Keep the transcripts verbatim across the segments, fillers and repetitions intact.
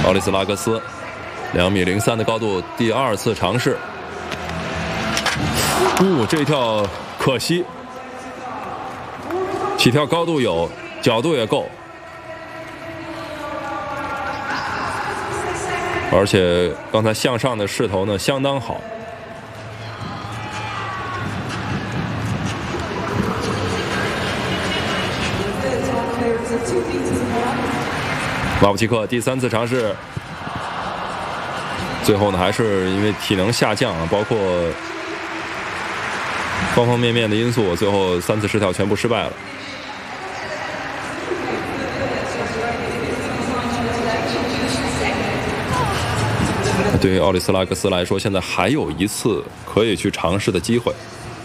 奥利斯拉格斯，两米零三的高度，第二次尝试。呜、哦，这一跳可惜，起跳高度有，角度也够，而且刚才向上的势头呢相当好。马布奇克第三次尝试，最后呢还是因为体能下降啊，包括方方面面的因素，最后三次试跳全部失败了。对于奥利斯拉格斯来说，现在还有一次可以去尝试的机会。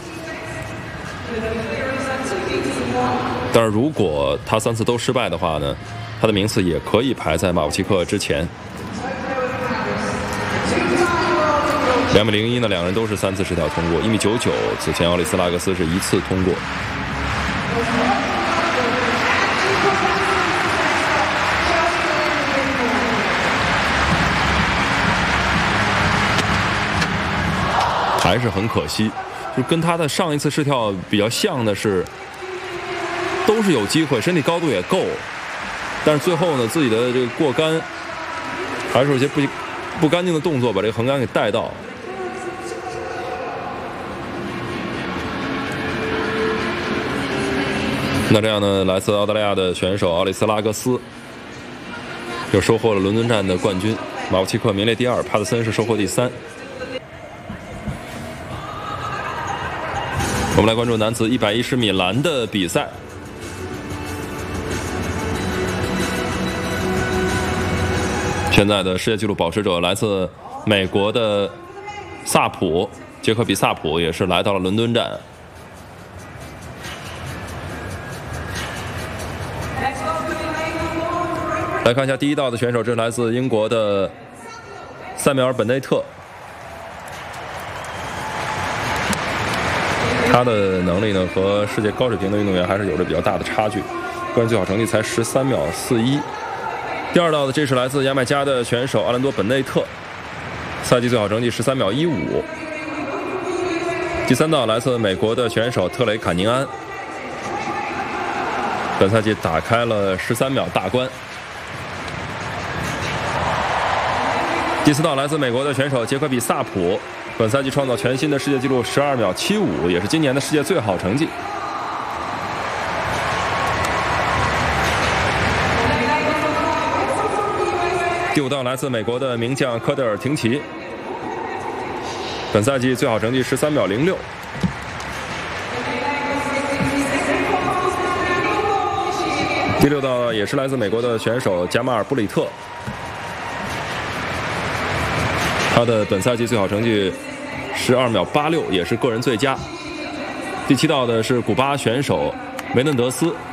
但是如果他三次都失败的话呢，他的名次也可以排在马布奇克之前。两米零一呢，两人都是三次试跳通过。一米九九，此前奥利斯拉格斯是一次通过。还是很可惜，就跟他的上一次试跳比较像的是，都是有机会，身体高度也够，但是最后呢，自己的这个过杆，还是有些不不干净的动作，把这个横杆给带到。那这样呢，来自澳大利亚的选手奥利斯拉格斯又收获了伦敦站的冠军，马布奇克名列第二，帕特森是收获第三。我们来关注男子一百一十米栏的比赛。现在的世界纪录保持者来自美国的萨普，杰克比萨普也是来到了伦敦站。来看一下第一道的选手，这是来自英国的塞缪尔·本内特。他的能力呢和世界高水平的运动员还是有着比较大的差距，个人最好成绩才十三秒四一。第二道的这是来自牙买加的选手阿兰多·本内特，赛季最好成绩十三秒一五。第三道来自美国的选手特雷卡宁安，本赛季打开了十三秒大关。第四道来自美国的选手杰克比萨普，本赛季创造全新的世界纪录十二秒七五，也是今年的世界最好成绩。第五道来自美国的名将科德尔廷奇，本赛季最好成绩十三秒零六。第六道也是来自美国的选手贾马尔布里特，他的本赛季最好成绩十二秒八六，也是个人最佳。第七道的是古巴选手梅嫩德斯，